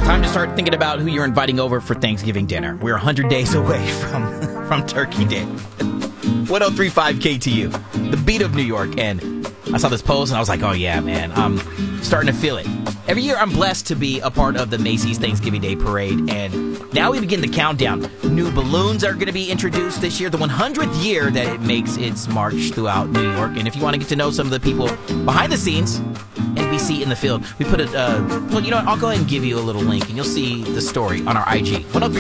Time to start thinking about who you're inviting over for Thanksgiving dinner. We're 100 days away from Turkey Day. 1035 KTU, the beat of New York. And I saw this post and I was like, oh yeah, man, I'm starting to feel it. Every year I'm blessed to be a part of the Macy's Thanksgiving Day Parade, and now we begin the countdown. New balloons are going to be introduced this year, the 100th year that it makes its march throughout New York. And if you want to get to know some of the people behind the scenes, NBC in the field, we put it, well, you know what, I'll go ahead and give you a little link, and you'll see the story on our IG. 103